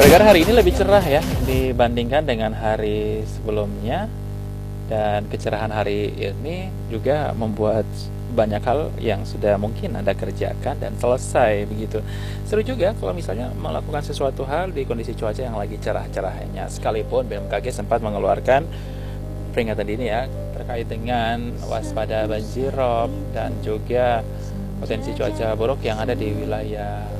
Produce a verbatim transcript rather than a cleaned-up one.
Gara-gara hari ini lebih cerah ya dibandingkan dengan hari sebelumnya, dan kecerahan hari ini juga membuat banyak hal yang sudah mungkin Anda kerjakan dan selesai begitu. Seru juga kalau misalnya melakukan sesuatu hal di kondisi cuaca yang lagi cerah-cerahnya, sekalipun B M K G sempat mengeluarkan peringatan dini ya terkait dengan waspada banjirop dan juga potensi cuaca buruk yang ada di wilayah